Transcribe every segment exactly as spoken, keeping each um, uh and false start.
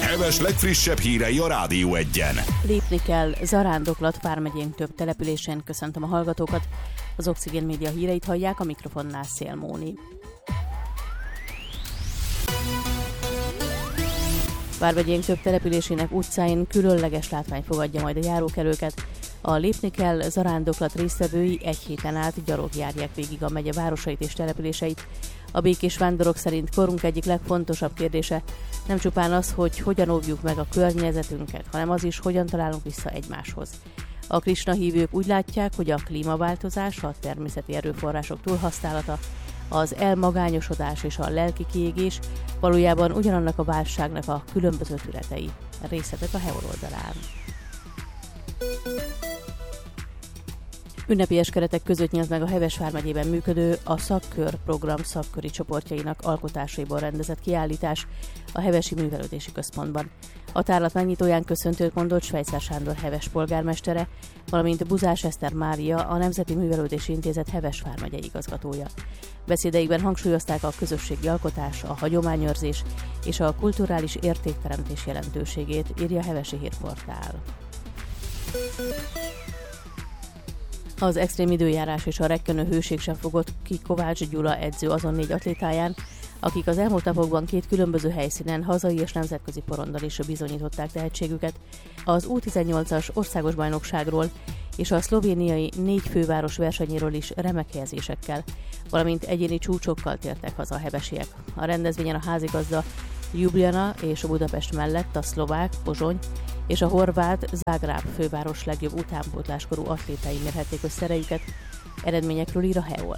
Heves legfrissebb hírei a Rádió Egyen. Lépni kell, zarándoklat vármegyénk több településén. Köszöntöm a hallgatókat. Az Oxigén Média híreit hallják, a mikrofonnál Szél Móni. Vármegyénk több településének utcáin különleges látvány fogadja majd a járókelőket. A Lépni kell, zarándoklat résztvevői egy héten át gyalog járják végig a megye városait és településeit. A békés vándorok szerint korunk egyik legfontosabb kérdése nem csupán az, hogy hogyan óvjuk meg a környezetünket, hanem az is, hogyan találunk vissza egymáshoz. A Krisna hívők úgy látják, hogy a klímaváltozás, a természeti erőforrások túlhasználata, az elmagányosodás és a lelki kiégés valójában ugyanannak a válságnak a különböző tünetei. Részletek a Heol oldalán. Ünnepélyes keretek között nyílt meg a Heves vármegyében működő, a Szakkör program szakköri csoportjainak alkotásaiból rendezett kiállítás a Hevesi Művelődési Központban. A tárlat megnyitóján köszöntőt mondott Svejcer Sándor Heves polgármestere, valamint Buzás Eszter Mária, a Nemzeti Művelődési Intézet Heves vármegyei igazgatója. Beszédeikben hangsúlyozták a közösségi alkotás, a hagyományőrzés és a kulturális értékteremtés jelentőségét, írja a Hevesi Hírportál. Az extrém időjárás és a rekkönő hőség sem fogott ki Kovács Gyula edző azon négy atlétáján, akik az elmúlt napokban két különböző helyszínen, hazai és nemzetközi porondon is bizonyították tehetségüket. Az U tizennyolcas országos bajnokságról és a szlovéniai négy főváros versenyéről is remek helyezésekkel, valamint egyéni csúcsokkal tértek haza a hevesiek. A rendezvényen a házigazda Ljubljana és a Budapest mellett a szlovák, Pozsony és a horvát Zágráb főváros legjobb utánpótláskorú atlétái mérhették össze erejüket. Eredményekről ír a Heol.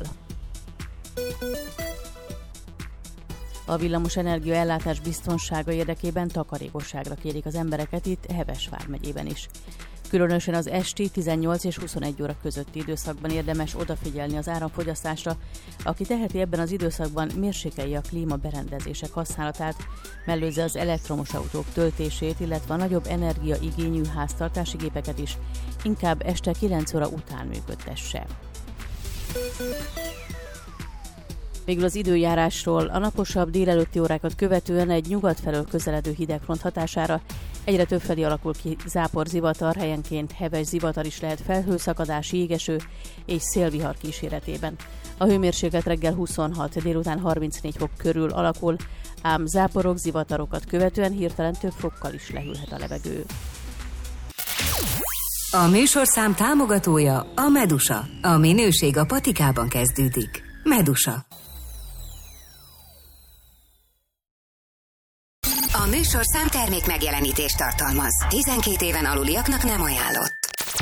A villamos energia ellátás biztonsága érdekében takarékosságra kérik az embereket itt Heves vármegyében is. Különösen az esti tizennyolc és huszonegy óra közötti időszakban érdemes odafigyelni az áramfogyasztásra. Aki teheti, ebben az időszakban mérsékelje a klímaberendezések használatát, mellőzze az elektromos autók töltését, illetve a nagyobb energiaigényű háztartási gépeket is inkább este kilenc óra után működtesse. Végül az időjárásról. A naposabb délelőtti órákat követően egy nyugat felől közeledő hidegfront hatására egyre többfelé alakul ki zápor, zivatar, helyenként heves zivatar is lehet felhőszakadás, jégeső és szélvihar kíséretében. A hőmérséklet reggel huszonhat, délután harmincnégy fok körül alakul, ám záporok, zivatarokat követően hirtelen több fokkal is lehűlhet a levegő. A műsorszám támogatója a Medusa. A minőség a patikában kezdődik. Medusa. A műsorszám termék megjelenítést tartalmaz. tizenkét éven aluliaknak nem ajánlott.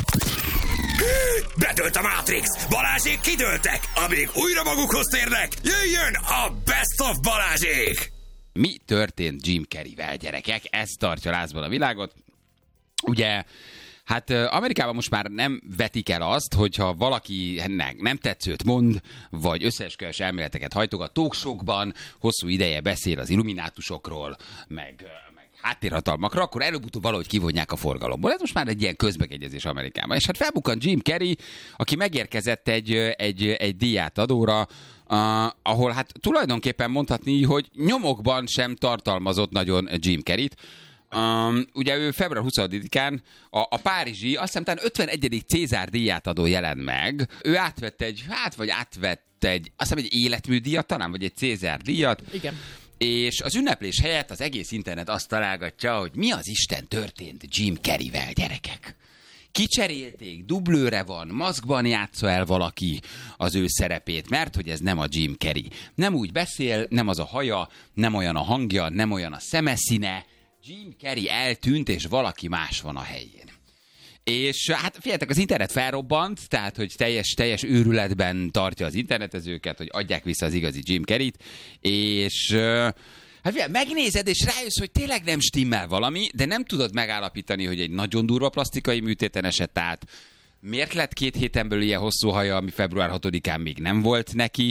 Bedőlt a Matrix! Balázsék kidőltek! Amíg újra magukhoz térnek, jöjjön a Best of Balázsék! Mi történt Jim Carreyvel, gyerekek? Ez tartja lázban a világot. Ugye, hát Amerikában most már nem vetik el azt, hogyha valakinek nem tetszőt mond, vagy összeesküvés elméleteket hajtogat talkshowkban, hosszú ideje beszél az illuminátusokról, meg, meg háttérhatalmakra, akkor előbb-utóbb valahogy kivonják a forgalomból. Ez most már egy ilyen közbegegyezés Amerikában. És hát felbukkant Jim Carrey, aki megérkezett egy, egy, egy díjátadóra, Uh, ahol hát tulajdonképpen mondhatni, hogy nyomokban sem tartalmazott nagyon Jim Carreyt. Um, ugye ő február huszadikán a, a párizsi, azt hiszem talán ötvenegyedik Cézár díjátadó jelent meg. Ő átvett egy, hát vagy átvett egy, azt hiszem egy életműdíjat talán, vagy egy Cézár díjat. Igen. És az ünneplés helyett az egész internet azt találgatja, hogy mi az Isten történt Jim Carreyvel, gyerekek. Kicserélték, dublőre van, maszkban játsza el valaki az ő szerepét, mert hogy ez nem a Jim Carrey. Nem úgy beszél, nem az a haja, nem olyan a hangja, nem olyan a szemeszíne. Jim Carrey eltűnt, és valaki más van a helyén. És hát figyeljetek, az internet felrobbant, tehát hogy teljes, teljes őrületben tartja az internetezőket, hogy adják vissza az igazi Jim Carreyt, és hát figyelj, megnézed, és rájössz, hogy tényleg nem stimmel valami, de nem tudod megállapítani, hogy egy nagyon durva plasztikai műtéten esett át. Miért lett két héten belül ilyen hosszú haja, ami február hatodikán még nem volt neki?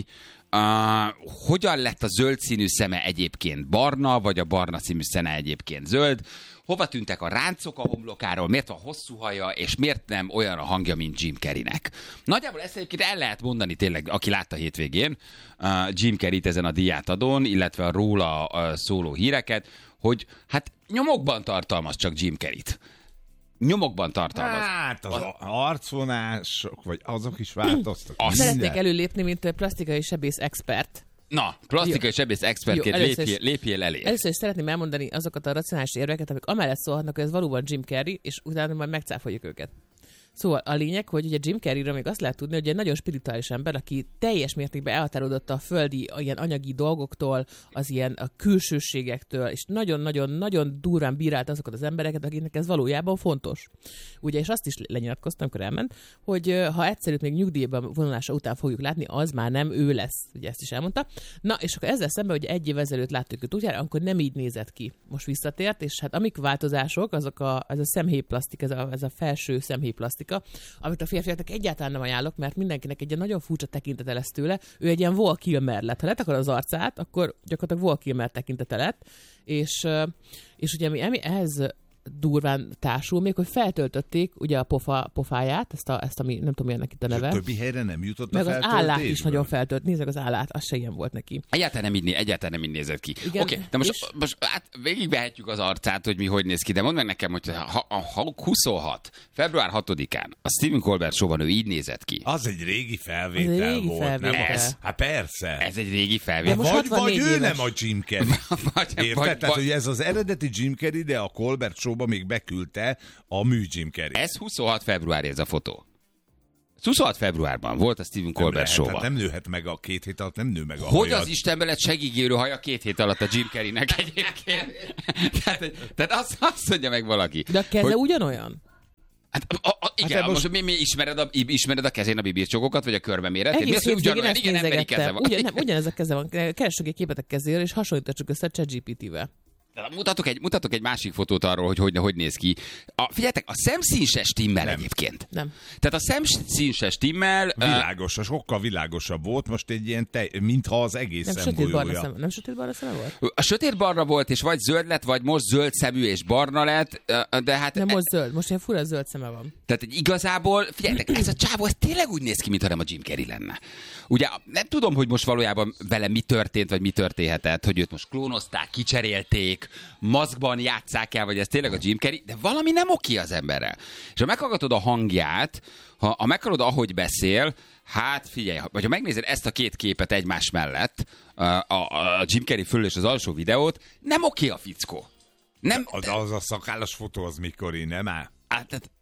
Uh, hogyan lett a zöld színű szeme egyébként barna, vagy a barna színű szeme egyébként zöld? Hova tűntek a ráncok a homlokáról, miért van hosszú haja, és miért nem olyan a hangja, mint Jim Carreynek? Nagyjából ezt egyébként el lehet mondani tényleg, aki látta hétvégén uh, Jim Carreyt ezen a díjátadón, illetve a róla uh, szóló híreket, hogy hát nyomokban tartalmaz csak Jim Carreyt. Nyomokban tartalmaz. Hát az a... arcvonások, vagy azok is változtak. Szeretnék előlépni, mint plastikai sebész expert. Na, plastikai Jó. sebész expertként lépjél, lépjél elé. Először is szeretném elmondani azokat a racionális érveket, amik amellett szólhatnak, hogy ez valóban Jim Carrey, és utána majd megcáfoljuk őket. Szóval a lényeg, hogy ugye Jim Carreyről még azt lehet tudni, hogy egy nagyon spirituális ember, aki teljes mértékben elhatárolódott a földi, a ilyen anyagi dolgoktól, az ilyen a külsőségektől, és nagyon-nagyon-nagyon durván bírált azokat az embereket, akiknek ez valójában fontos. Ugye, és azt is lenyilatkoztam, amikor elment, hogy ha egyszerűt még nyugdíjban vonulása után fogjuk látni, az már nem ő lesz. Ugye ezt is elmondta. Na, és akkor ezzel szemben, hogy egy év ezelőtt láttuk őt útjára, akkor nem így nézett ki. Most visszatért, és hát amik változások, azok a, ez a szemhéjplasztik, ez a, ez a felső szemhéjplasztik, amit a férfiaknak egyáltalán nem ajánlok, mert mindenkinek egy nagyon furcsa tekintete lesz tőle. Ő egy ilyen Val Kilmer lett. Ha letakar az arcát, akkor gyakorlatilag Val Kilmer tekintete lett. És, és ugye mi, mi ehhez durván társul, még hogy feltöltötték ugye a pofa, pofáját, ezt, a, ezt ami nem tudom, milyennek itt a neve. Többi helyre nem jutott meg a az állát is nagyon feltölt. Nézzük az állát, az se ilyen volt neki. Egyáltalán nem így, egyáltalán nem így nézett ki. Oké, okay, de most, és... most hát végigvehetjük az arcát, hogy mi hogy néz ki, de mondd meg nekem, hogy ha, ha huszonhat február hatodikán a Stephen Colbert Show-ban ő így nézett ki. Az egy régi felvétel egy régi volt, felvétel. Nem ez? Hát persze. Ez egy régi felvétel. Vagy, vagy ő nem a Jim Carrey. vagy, Érted? vagy, Tehát, vagy... hogy ez az eredeti Jim Carrey, de a Colbert Show-ba még beküldte a mű Jim Carrey. Ez huszonhat február ez a fotó. huszonhat februárban volt a Stephen Colbert Show-ban. Hát nem nőhet meg a két hét alatt, nem nő meg a Hogy hajad. az Istenben lett segígérő haja két hét alatt a Jim Carreynek egyébként? tehát tehát azt, azt mondja meg valaki. De a keze hogy... ugyanolyan? Hát, a, a, igen, hát most, most mi, mi ismered, a, ismered a kezén a bibircsokokat, vagy a körbe méretét? Egész ugyanolyan, igen, emberi keze van. Ugyan, nem, ugyanez a keze van. Keressük egy képet a kezéről, és hasonlítassuk össze a ChatGPT-vel. Mutatok egy, mutatok egy másik fotót arról, hogy hogy, hogy néz ki. A, figyeljetek, a szemszín se stimmel nem. Egyébként. Nem. Tehát a szemszín se stimmel. Világos, uh, sokkal világosabb volt, most egy ilyen, te, mintha az egész nem szemgolyója. Szem, nem sötétbarna szeme volt? A sötétbarna volt, és vagy zöld lett, vagy most zöld szemű és barna lett, de hát... Nem, most zöld, most ilyen fura zöld szeme van. Tehát igazából, figyeljetek, ez a csávó, ez tényleg úgy néz ki, mintha nem a Jim Carrey lenne. Ugye nem tudom, hogy most valójában vele mi történt, vagy mi történhetett, hogy őt most klónozták, kicserélték, maszkban játsszák el, vagy ez tényleg a Jim Carrey, de valami nem oké az emberrel. És ha meghallgatod a hangját, ha, ha meghallod, ahogy beszél, hát figyelj, vagy ha megnézed ezt a két képet egymás mellett, a, a, a Jim Carrey fölül és az alsó videót, nem oké a fickó. Nem, az, az a szakállas fotó, az mikori, nem áll? Hát, tehát,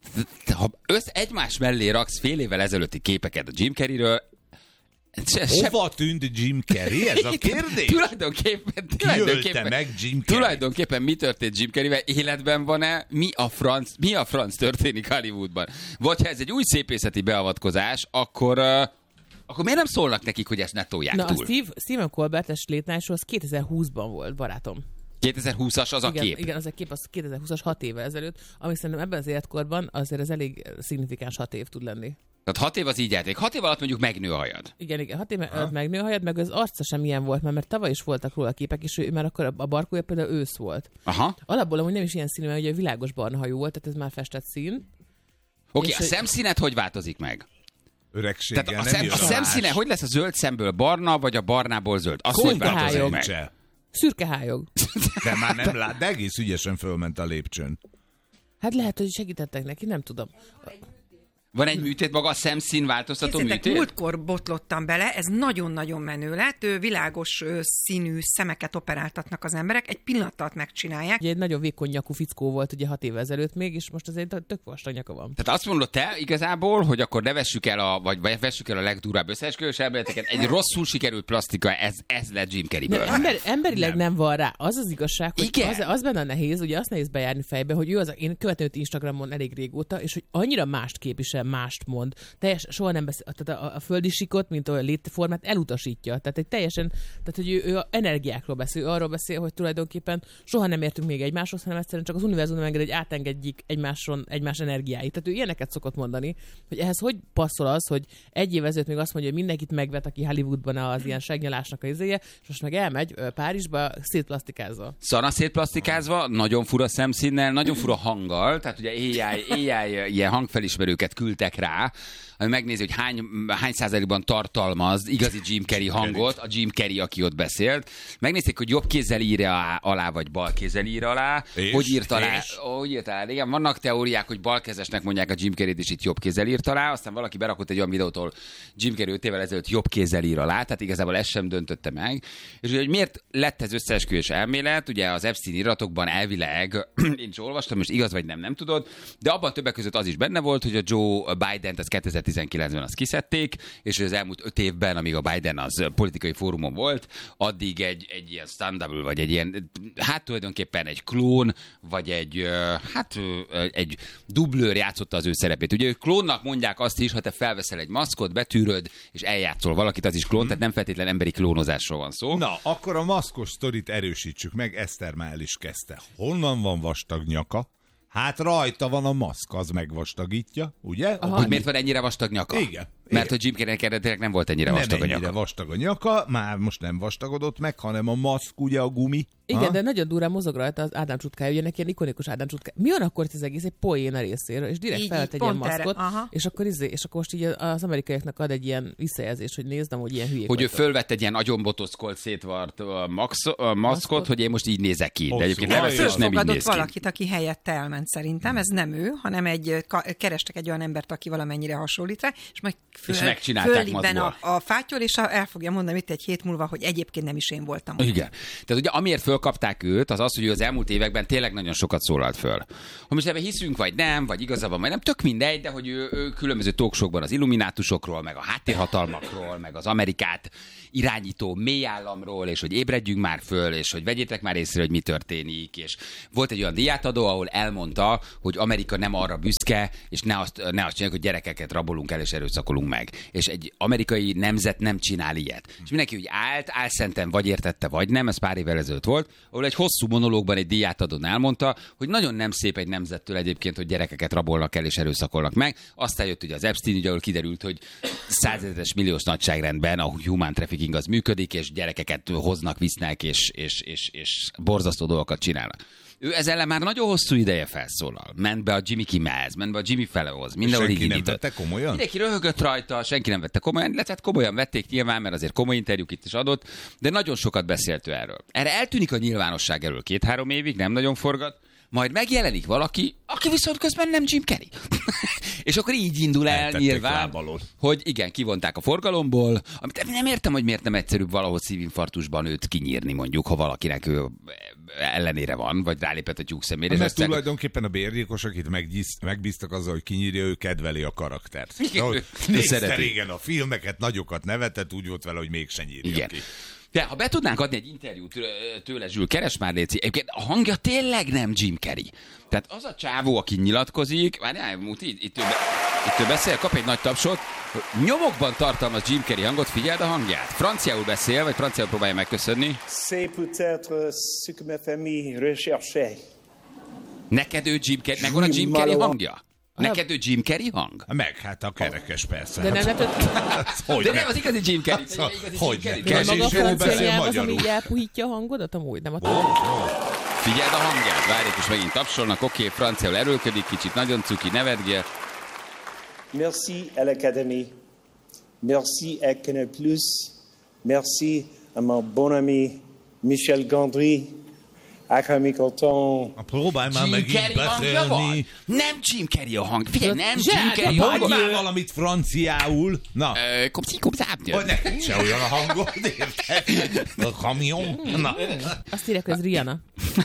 ha össz egymás mellé raksz fél évvel ezelőtti képeket a Jim Carreyről, Se... Hova tűnt Jim Carrey? Ez a kérdés? tulajdonképpen, tulajdonképpen, meg Jim Carrey? Tulajdonképpen mi történt Jim Carreyvel? Életben van-e? Mi a franc, mi a franc történik Hollywoodban? Vagy ha ez egy új szépészeti beavatkozás, akkor, uh, akkor miért nem szólnak nekik, hogy ezt ne tolják Na, túl? a Steve, Stephen Colbert-es Late Night Show az kétezer-húszban volt, barátom. kétezer-húszas az igen, a kép? Igen, az a kép az kétezer-húszas, hat évvel ezelőtt, ami szerintem ebben az életkorban azért ez elég szignifikáns hat év tud lenni. Tehát hat év az így játék. Hat év alatt mondjuk megnő a hajad. Igen, igen, hat év alatt megnő a hajad, meg az arca sem ilyen volt, mert, mert tavaly is voltak róla a képek, és ő már akkor a barkója például ősz volt. Aha. Alapból amúgy nem is ilyen színű, mert ugye világos barna hajú volt, tehát ez már festett szín. Oké, okay, a szemszínet hogy változik meg? Öregséggel tehát a, nem szem, a szemszíne hogy lesz a zöld szemből barna, vagy a barnából zöld? Azt hogy változik meg? Szürke hályog. De már nem lát, de egész ügyesen fölment a lépcsőn. Hát lehet, hogy segítettek neki, nem tudom. Van egy műtét, maga a szemszín változtató műtét? Múltkor botlottam bele, ez nagyon-nagyon menő lett. Világos színű szemeket operáltatnak az emberek, egy pillanat alatt megcsinálják. Ugye egy nagyon vékony nyakú fickó volt ugye hat évvel ezelőtt még, és most azért tök vastag nyaka van. Tehát azt mondod te igazából, hogy akkor ne vessük el a, vagy, vagy vessük el a legdurvább összeesküvős elméleteket, egy rosszul sikerült plastika, ez, ez lett Jim Carreyből. Ember, emberileg nem. nem van rá. Az az igazság, hogy Igen. az, az benne nehéz, ugye azt nehéz bejárni fejbe, hogy ő az, én követem őt Instagramon elég régóta, és hogy annyira mást képvisel teljesen mást mond. Teljes, soha nem beszél, tehát a, a földi sikot, mint olyan létformát elutasítja. Tehát egy teljesen, tehát hogy ő, ő energiákról beszél, ő arról beszél, hogy tulajdonképpen soha nem értünk még egymáshoz, hanem egyszerűen csak az univerzum nem enged, hogy átengedjük egymáson, egymás energiáit. Tehát ő ilyeneket szokott mondani, hogy ehhez hogy passzol az, hogy egy év ezelőtt még azt mondja, hogy mindenkit megvet, aki Hollywoodban az ilyen segnyalásnak a izéje, és most meg elmegy Párizsba szétplasztikázva. Szana szétplasztikázva, nagyon fura szemszínnel, nagyon fura hanggal, tehát ugye á i, á i ilyen hangfelismerőket küldtek rá, ami megnézi, hogy hány, hány százalékban tartalmaz igazi Jim Carrey hangot, a Jim Carrey, aki ott beszélt. Megnézték, hogy jobb kézzel írja alá, vagy bal kézzel ír alá. És? Hogy írt alá? Hogy írt alá? Igen, vannak teóriák, hogy balkezesnek mondják a Jim Carreyt, és itt jobb kézzel írt alá. Aztán valaki berakott egy olyan videót, ahol Jim Carrey öt évvel ezelőtt jobb kézzel ír alá, tehát igazából ez sem döntötte meg. És ugye, hogy miért lett ez összeesküvés elmélet, ugye az Epstein iratokban elvileg, én is olvastam, most igaz vagy nem, nem tudod, de abban többek között az is benne volt, hogy a Joe Biden-t az kétezer-tizenkilencben azt kiszedték, és az elmúlt öt évben, amíg a Biden az politikai fórumon volt, addig egy, egy ilyen stand-up, vagy egy ilyen, hát tulajdonképpen egy klón, vagy egy, hát egy dublőr játszotta az ő szerepét. Ugye ők klónnak mondják azt is, ha te felveszel egy maszkot, betűröd, és eljátszol valakit, az is klón, tehát nem feltétlen emberi klónozásról van szó. Na, akkor a maszkos sztorit erősítsük meg, Eszter már el is kezdte. Honnan van vastag nyaka? Hát rajta van a maszk, az megvastagítja, ugye? Aha, hogy miért van ennyire vastag nyaka? Igen. Mert hogy Jim Carreynek eredetileg nem volt ennyire nem vastag a nyaka. Nem ennyire vastag a nyaka, már most nem vastagodott meg, hanem a maszk, ugye a gumi. Igen, ha? De nagyon durán mozog rajta az Ádám csutkája, ugye neki ilyen ikonikus Ádám csutkája. Mi van akkor ez egész egy poén a részéről, és direkt felett egy ilyen maszkot, és akkor, izé, és akkor most így az amerikaiaknak ad egy ilyen visszajelzést, hogy nézd, hogy ilyen hülyék. Hogy ő fölvett egy ilyen agyonbotoszkolt szétvart a maszkot, maszkot, hogy én most így nézek ki. De egyébként nem, nem így néz ki. Valakit, aki helyette elment szerintem, ez nem ő, hanem egy, kerestek egy olyan embert, aki valamennyire hasonlít rá, és majd föl, és megcsinálták a, a fátyol, és el fogja mondani itt egy hét múlva, hogy egyébként nem is én voltam. Igen. Tehát ugye amiért fölkapták őt, az az, hogy ő az elmúlt években tényleg nagyon sokat szólalt föl. Hogy most ebben hiszünk, vagy nem, vagy igazabban, vagy nem, tök mindegy, de hogy ő, ő különböző talkshowkban az illuminátusokról, meg a háttérhatalmakról, meg az Amerikát irányító mélyállamról, és hogy ébredjünk már föl, és hogy vegyétek már észre, hogy mi történik, és volt egy olyan díjátadó, ahol elmondta, hogy Amerika nem arra büszke, és ne azt, ne azt csináljuk, hogy gyerekeket rabolunk el, és erőszakolunk meg. És egy amerikai nemzet nem csinál ilyet. És mindenki úgy állt, álszenten vagy értette, vagy nem, ez pár évvel ezelőtt volt, ahol egy hosszú monológban egy díjátadón elmondta, hogy nagyon nem szép egy nemzettől egyébként, hogy gyerekeket rabolnak el és erőszakolnak meg. Aztán jött ugye az Epstein, ugye, ahol kiderült, hogy százezeres milliós nagyságrendben a human trafficking az működik, és gyerekeket hoznak, visznek, és, és, és, és borzasztó dolgokat csinálnak. Ő ezzel ellen már nagyon hosszú ideje felszólal. Ment be a Jimmy Kimmelhez, ment be a Jimmy Fallonhoz, mindenhol így indított. Senki nem vette komolyan? Mindenki röhögött rajta, senki nem vette komolyan, illetve komolyan vették nyilván, mert azért komoly interjúk itt is adott, de nagyon sokat beszélt ő erről. Erre eltűnik a nyilvánosság elől két-három évig, nem nagyon forgat, majd megjelenik valaki, aki viszont közben nem Jim Carrey. És akkor így indul el eltették nyilván, lábalól. hogy igen, kivonták a forgalomból, amit nem értem, hogy miért nem egyszerűbb valahol szívinfarktusban őt kinyírni, mondjuk, ha valakinek ő ellenére van, vagy rálépett a tyúk szemére. Mert tulajdonképpen a bérgyilkos, akit megbíztak azzal, hogy kinyírja, ő kedveli a karaktert. Nézte régen a filmeket, nagyokat nevetett, úgy volt vele, hogy mégsem nyírja igen. ki. De ha be tudnánk adni egy interjút tőle, Zsül, keres már léci. Egyébként a hangja tényleg nem Jim Carrey. Tehát az a csávó, aki nyilatkozik, várjál, Muti, itt, itt, ő, itt ő beszél, kap egy nagy tapsot, nyomokban tartalmaz Jim Carrey hangot, figyeld a hangját. Franciául beszél, vagy franciául próbálja megköszönni. C'est peut-être ce que ma famille recherchait. Neked ő Jim Carrey, megvan a Jim Carrey hangja? Neked ő Jim Carrey hang? Meg, hát a kerekes persze. De nem hogy De nem, az igazi Jim Carrey. Hogy ne? De maga a francia nyelv az, ami így elpuhítja a hangodat, amúgy nem a oh, oh. Figyeld a hangját, várjuk, és megint tapsolnak, oké, okay, franciául erőlködik, kicsit nagyon cuki, nevetgél. Merci à l'Académie. Merci à Canal Plus. Merci à mon bon ami Michel Gondry. Próbálj már meg így beszélni. Nem Jim Carrey a hang. Figyelj, nem Jim Carrey a hang. Mondj már valamit franciául. Na. Kopci, kopzábnyő. Hogy neked se olyan a hangod, érted? A kamion. Na. Azt írják, hogy ez Rihanna.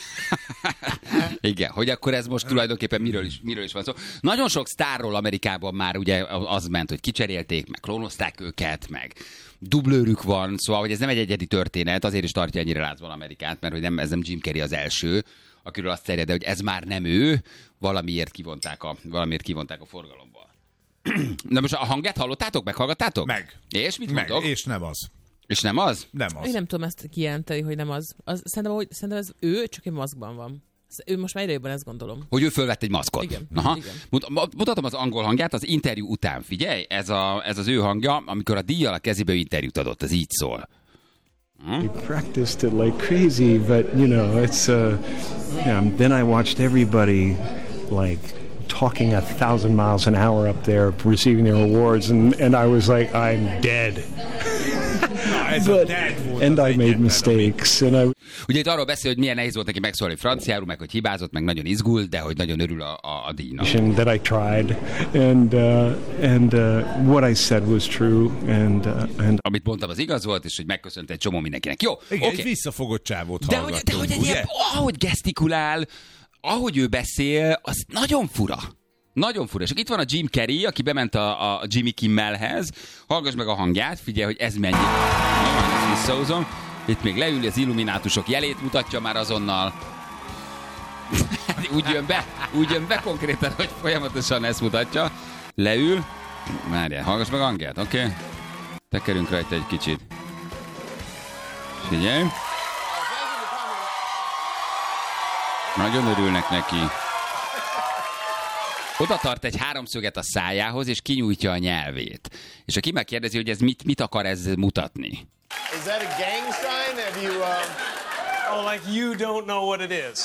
Igen, hogy akkor ez most tulajdonképpen miről is, miről is van szó. Nagyon sok sztárról Amerikában már ugye az ment, hogy kicserélték, meg klónozták őket, meg dublőrük van, szóval hogy ez nem egy egyedi történet, azért is tartja ennyire lázban Amerikát, mert hogy nem, ez nem Jim Carrey az első, akiről azt terjed, hogy ez már nem ő, valamiért kivonták a, valamiért kivonták a forgalomból. Na most a hangját hallottátok? Meghallgattátok? Meg. És mit Meg. mondtok? És nem az. És nem az? Nem az. Én nem tudom ezt kijelenteni, hogy nem az. az szerintem, hogy, szerintem ez ő, csak egy maszkban van. Ő most már egyre jobban ezt gondolom. Hogy ő fölvett egy maszkot. Igen. Aha. Igen. Mut- mutatom az angol hangját az interjú után. Figyelj, ez, a, ez az ő hangja, amikor a díjjal a kezébe interjút adott. Ez így szól. We practiced it like crazy, but you know, it's uh, yeah. Then I watched everybody like talking a thousand miles an hour up there, receiving their awards, and and I was like, I'm dead. But, and I made mistakes, and I. Ugye itt arról beszél, hogy milyen nehéz volt neki megszólni franciául, meg hogy hibázott, meg nagyon izgult, de hogy nagyon örül a, a, a díjnak. That I tried, and uh, and uh, what I said was true, and uh, and. Amit mondtam, az igaz volt, és hogy megköszönt egy csomó mindenkinek. Jó, igen, okay. Egy visszafogott csávót de hallgattunk, hogy, de hogy egy ilyen, ahogy gesztikulál, ahogy ő beszél, az nagyon fura. Nagyon fura. És itt van a Jim Carrey, aki bement a, a Jimmy Kimmelhez. Hallgass meg a hangját, figyelj, hogy ez mennyi. Ezt visszahozom. Itt még leül, az illuminátusok jelét mutatja már azonnal. úgy jön be, úgy jön be konkrétan, hogy folyamatosan ezt mutatja. Leül. Várjál, hallgass meg a hangját, oké? Okay? Tekerünk rajta egy kicsit. Figyelj. Nagyon örülnek neki. Oda tart egy háromszöget a szájához, és kinyújtja a nyelvét. És aki megkérdezi, hogy ez mit, mit akar ez mutatni. Is that a gang sign? Have you, uh... Oh, like you don't know what it is.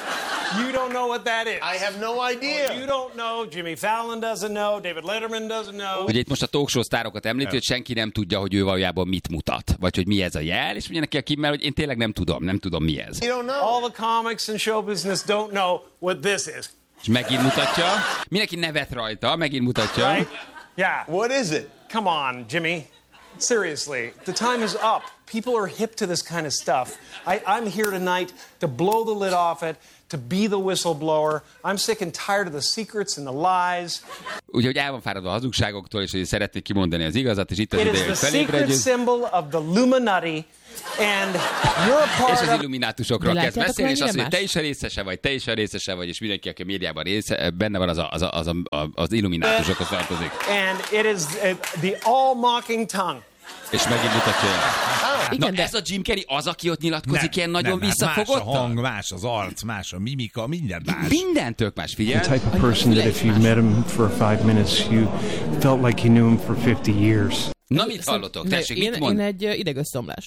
You don't know what that is. I have no idea. Oh, you don't know. Jimmy Fallon doesn't know. David Letterman doesn't know. Ugye itt most a talk show sztárokat említi, hogy senki nem tudja, hogy ő valójában mit mutat. Vagy hogy mi ez a jel, és mondja neki a Kimmel, hogy én tényleg nem tudom, nem tudom mi ez. You don't know. All the comics and show business don't know what this is. És megint mutatja. Mindenki nevet rajta, megint mutatja. Right? Yeah. What is it? Come on, Jimmy. Seriously, the time is up. People are hip to this kind of stuff. I, I'm here tonight to blow the lid off it, to be the whistleblower. I'm sick and tired of the secrets and the lies. Úgyhogy el van fáradva a hazugságoktól, és hogy szeretnék kimondani az igazat, és itt az It ideje, is hogy the secret felébredjünk. symbol of the Illuminati, and you're a part És az of... illuminátusokról kezd beszélni, és azt, hogy más? te is a részese vagy, te is a részese vagy, és mindenki, aki a médiában része, benne van, az a, az, a, az, a, az illuminátusokhoz tartozik. And it is uh, the all-mocking tongue. És megint mutatja el. Igen, Na de... ez a Jim Carrey az, aki ott nyilatkozik Nem, ilyen nagyon nem, visszafogottan? Más a hang, más az arc, más a mimika, minden más. Minden tök más, figyelj. The type of person that if you met him for five minutes, you felt like you knew him for fifty years. Na mit hallotok? Tessék, én, mit mond? én egy idegösszomblást.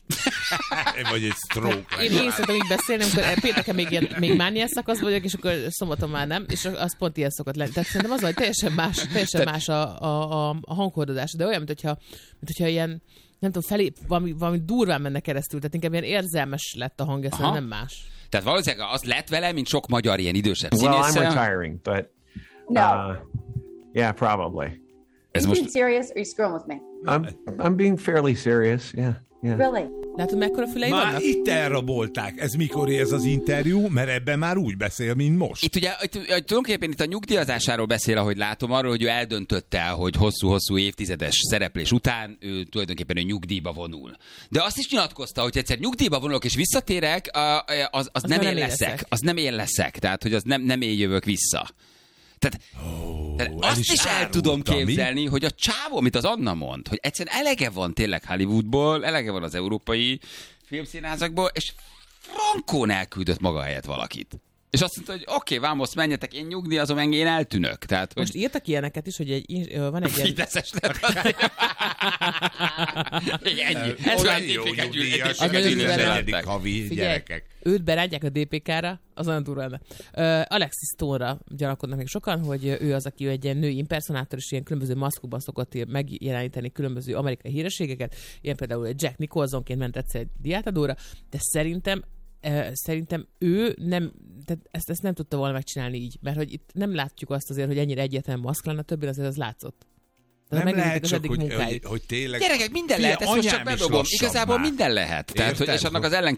Vagy egy stroke. Én, én szeretem így beszélni, amikor pénteken még, ilyen, még mániás szakasz vagyok, és akkor szombaton már nem, és az pont ilyen szokott lenni. Tehát szerintem az, hogy teljesen más, teljesen más a, a, a hanghordozás, de olyan, mint hogyha, mint hogyha ilyen, nem tudom, felé, valami, valami durván menne keresztül, tehát inkább ilyen érzelmes lett a hangja, szerintem nem más. Tehát valószínűleg az lett vele, mint sok magyar ilyen idősebb Well, I'm színésszel. retiring, but No. uh, yeah, probably. Ez Are you most... being serious or are you screwing with me? I'm I'm being fairly serious. Yeah, yeah. Really? Látod, mekkora fülei Már vannak? itt elrabolták. Ez mikor ez az interjú? Mert ebben már úgy beszél, mint most. Itt ugye itt, tulajdonképpen itt a nyugdíjazásáról beszél, ahogy látom, arról, hogy ő eldöntötte, hogy hosszú-hosszú évtizedes szereplés után ő tulajdonképpen ő nyugdíjba vonul. De azt is nyilatkozta, hogy egyszer nyugdíjba vonulok és visszatérek, az, az, az nem, nem én leszek. leszek. Az nem én leszek. Tehát, hogy az nem, nem én jövök vissza. Tehát, oh, tehát azt is, is el tudom képzelni, mi? Hogy a csávó, amit az Anna mond, hogy egyszerűen elege van tényleg Hollywoodból, elege van az európai filmszínházakból, és frankón elküldött maga helyett valakit. És azt mondta, hogy oké, okay, vámosz, menjetek, én nyugdíjazom, engem én eltűnök. Tehát, hogy... Most írtak ilyeneket is, hogy egy, van egy ilyen... Fideszes lett azért. Ennyi. Ez már dé pé ká havi gyerekek. Őt berántják a dé pé ká-ra, az nagyon durva lenne. Uh, Alexis Stone-ra gyanakodnak még sokan, hogy ő az, aki egy ilyen női impersonátor, és ilyen különböző maszkokban szokott megjeleníteni különböző amerikai hírességeket. Ilyen például Jack Nicholsonként ment egyszer egy diátadóra, de szerintem Uh, szerintem ő nem, tehát ezt, ezt nem tudta volna megcsinálni így, mert hogy itt nem látjuk azt azért, hogy ennyire egyetlen maszk lenne, többé azért az látszott. Tehát nem lehet csak, hogy, hogy, hogy tényleg... Gyerekek, minden lehet, ezt most csak bedobom. Igazából minden lehet. Tehát, hogy, és annak az ellen